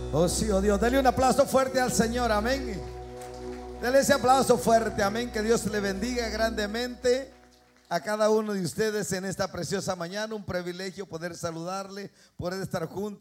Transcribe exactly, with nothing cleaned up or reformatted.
Oh sí, oh Dios, dale un aplauso fuerte al Señor, amén. Dale ese aplauso fuerte, amén. Que Dios le bendiga grandemente a cada uno de ustedes en esta preciosa mañana. Un privilegio poder saludarle, poder estar juntos.